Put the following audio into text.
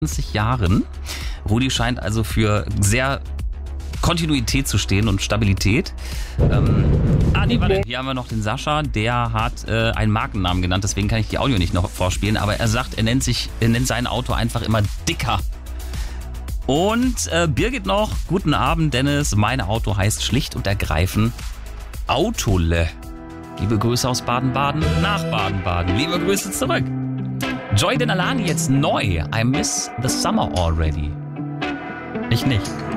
20 Jahren. Rudi scheint also für sehr Kontinuität zu stehen und Stabilität. Warte, hier haben wir noch den Sascha, der hat einen Markennamen genannt, deswegen kann ich die Audio nicht noch vorspielen, aber er sagt, er nennt sein Auto einfach immer Dicker. Und Birgit noch, guten Abend Dennis, mein Auto heißt schlicht und ergreifend Autole. Liebe Grüße aus Baden-Baden nach Baden-Baden, liebe Grüße zurück. Joy Denalani jetzt neu, I miss the summer already. Ich nicht.